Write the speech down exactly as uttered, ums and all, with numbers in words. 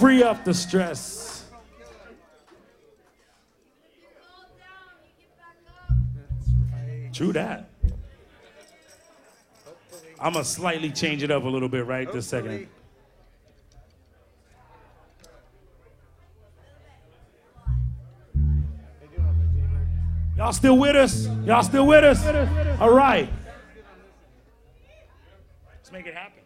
free up the stress. True that. I'm going to slightly change it up a little bit right this second. Y'all still with us? Y'all still with us? All right. Let's make it happen.